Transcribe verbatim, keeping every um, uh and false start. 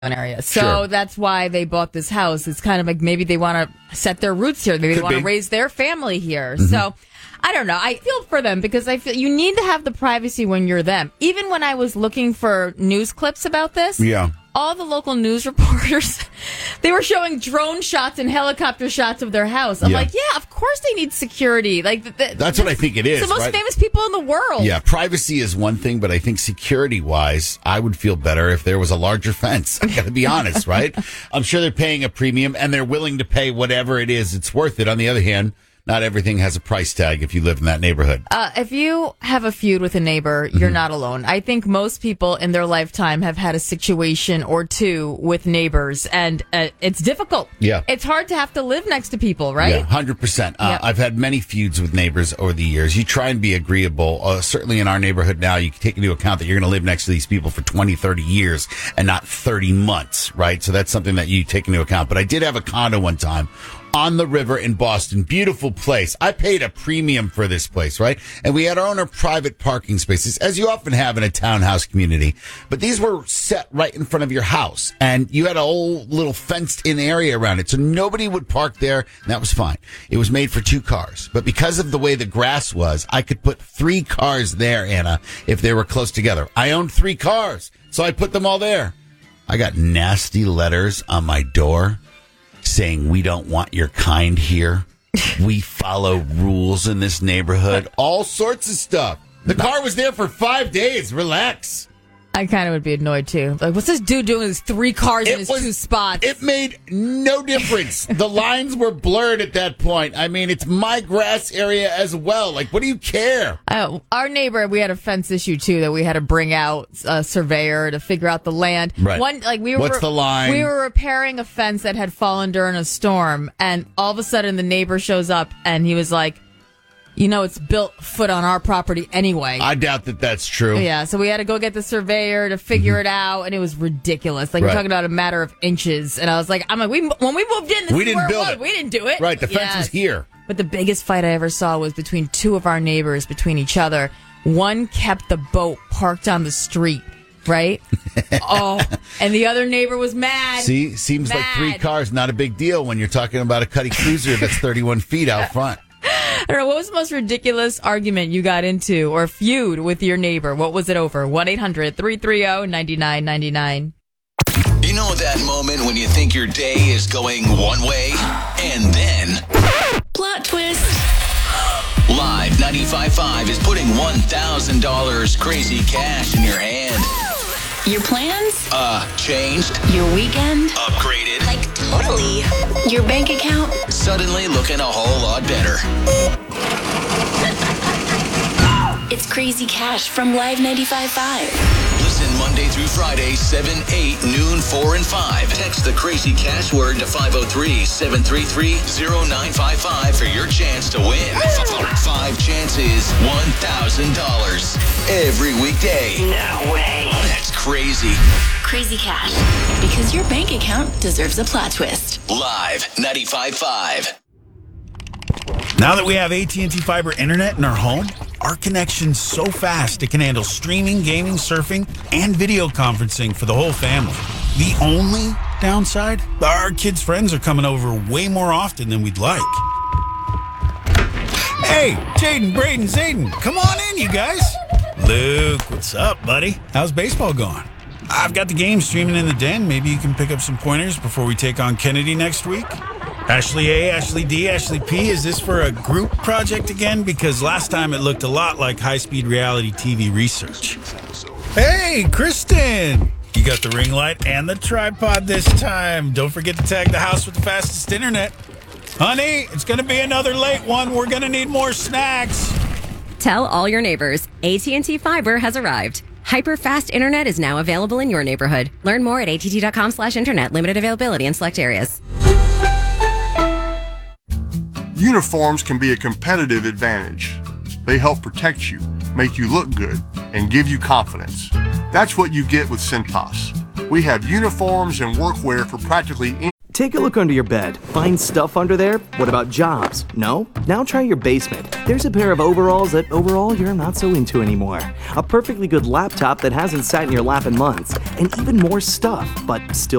area. So Sure. that's why they bought this house. It's kind of like maybe they want to set their roots here. Maybe Could they want be. to raise their family here. Mm-hmm. So I don't know. I feel for them because I feel you need to have the privacy when you're them. Even when I was looking for news clips about this, Yeah. all the local news reporters, they were showing drone shots and helicopter shots of their house. I'm Yeah. like, yeah, of course they need security. Like th- th- That's what I think it is, It's the most right? famous people in the world. Yeah, privacy is one thing, but I think security-wise, I would feel better if there was a larger fence. I got to be honest, right? I'm sure they're paying a premium, and they're willing to pay whatever it is. It's worth it. On the other hand, not everything has a price tag if you live in that neighborhood. Uh, if you have a feud with a neighbor, you're Mm-hmm. not alone. I think most people in their lifetime have had a situation or two with neighbors, and uh, it's difficult. Yeah. It's hard to have to live next to people, right? Yeah, one hundred percent. Uh, Yep. I've had many feuds with neighbors over the years. You try and be agreeable. Uh, certainly in our neighborhood now, you take into account that you're going to live next to these people for twenty, thirty years and not thirty months, right? So that's something that you take into account. But I did have a condo one time on the river in Boston. Beautiful place. I paid a premium for this place, right? And we had our own private parking spaces, as you often have in a townhouse community. But these were set right in front of your house. And you had a whole little fenced-in area around it. So nobody would park there, and that was fine. It was made for two cars. But because of the way the grass was, I could put three cars there, Anna, if they were close together. I owned three cars, so I put them all there. I got nasty letters on my door saying, "We don't want your kind here. We follow rules in this neighborhood." All sorts of stuff. The car was there for five days. Relax. I kind of would be annoyed too. Like, what's this dude doing with his three cars in his two spots? It made no difference. The lines were blurred at that point. I mean, it's my grass area as well. Like, what do you care? Uh, our neighbor, we had a fence issue too that we had to bring out a surveyor to figure out the land. Right. One, like we were, What's the line? We were repairing a fence that had fallen during a storm, and all of a sudden the neighbor shows up and he was like, "You know, it's built foot on our property anyway." I doubt that that's true. Yeah, so we had to go get the surveyor to figure Mm-hmm. it out, and it was ridiculous. Like, Right. we're talking about a matter of inches, and I was like, "I'm like, we when we moved in, this We is didn't where build it was. it. We didn't do it." Right, the fence was Yes. here. But the biggest fight I ever saw was between two of our neighbors, between each other. One kept the boat parked on the street, right? Oh, and the other neighbor was mad. See, seems like three Mad. cars, not a big deal when you're talking about a Cuddy Cruiser that's thirty-one feet out front. I don't know, what was the most ridiculous argument you got into or feud with your neighbor? What was it over? one eight hundred three three zero nine nine nine nine. You know that moment when you think your day is going one way and then Plot twist. Live ninety-five point five is putting one thousand dollars crazy cash in your hand. Your plans? Uh, changed, Your weekend? upgraded, Like totally. Your bank account? suddenly looking a whole lot better. It's Crazy Cash from Live ninety-five point five. Listen Monday through Friday, seven, eight, noon, four, and five. Text the crazy cash word to five oh three, seven three three, oh nine five five for your chance to win. Five chances, one thousand dollars. Every weekday. No way. That's crazy. Crazy Cash. Because your bank account deserves a plot twist. Live ninety-five point five. Now that we have A T and T Fiber Internet in our home, our connection's so fast it can handle streaming, gaming, surfing, and video conferencing for the whole family. The only downside? Our kids' friends are coming over way more often than we'd like. Hey, Jaden, Braden, Zayden, come on in, you guys. Luke, what's up, buddy? How's baseball going? I've got the game streaming in the den. Maybe you can pick up some pointers before we take on Kennedy next week. Ashley A, Ashley D, Ashley P, is this for a group project again? Because last time it looked a lot like high-speed reality T V research. Hey, Kristen! You got the ring light and the tripod this time. Don't forget to tag the house with the fastest internet. Honey, it's going to be another late one. We're going to need more snacks. Tell all your neighbors, A T and T Fiber has arrived. Hyper-fast internet is now available in your neighborhood. Learn more at att.com slash internet. Limited availability in select areas. Uniforms can be a competitive advantage. They help protect you, make you look good, and give you confidence. That's what you get with Cintas. We have uniforms and workwear for practically any Take a look under your bed. Find stuff under there? What about jobs? No? Now try your basement. There's a pair of overalls that overall you're not so into anymore. A perfectly good laptop that hasn't sat in your lap in months. And even more stuff, but still